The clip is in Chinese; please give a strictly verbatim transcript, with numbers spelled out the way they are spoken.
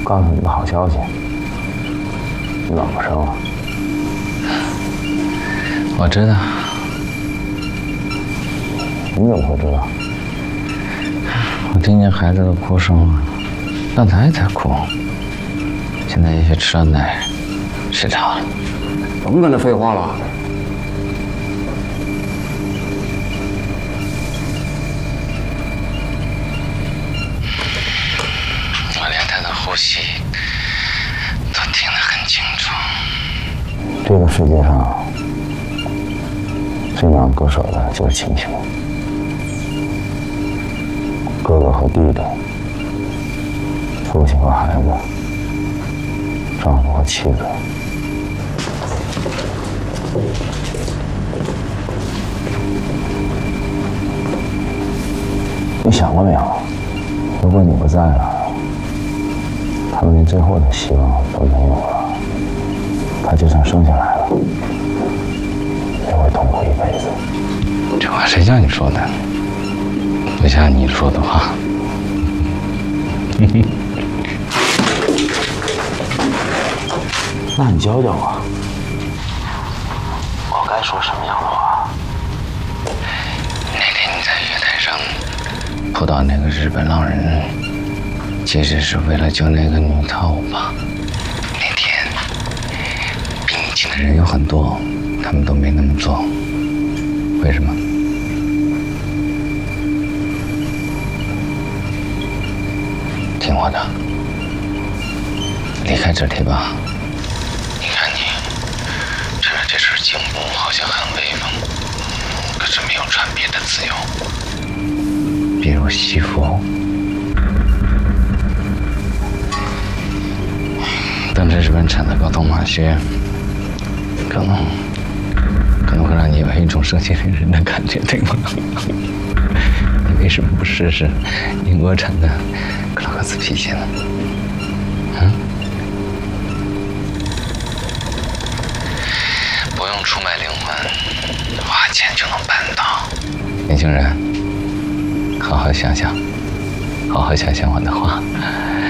告诉你个好消息，你老婆生了。 我知道。 你怎么会知道？ 我听见孩子的哭声了，刚才才哭，现在也许吃了奶，睡着了。 甭跟他废话了。 我连他的呼吸都听得很清楚。 这个世界上最难割舍的就是亲情，哥哥和弟弟，父亲和孩子，丈夫和妻子。你想过没有？如果你不在了，他们连最后的希望都没有了。他就算生下来了，也会痛苦一辈子。 这话谁叫你说的？不像你说的话。 那你教教我，我该说什么样的话？ 那天你在月台上扑倒那个日本浪人，其实是为了救那个女逃吧？那天比你近的人有很多，他们都没那么做，为什么？听我的，离开这里吧。你看你穿着这身警服好像很威风，可是没有穿别的自由，比如西服。等着日本产的高筒马靴，可能可能会让你有一种盛气凌人的感觉，对吗？你为什么不试试英国产的克劳克斯皮鞋呢？嗯？不用出卖灵魂，花钱就能办到。年轻人，好好想想，好好想想我的话。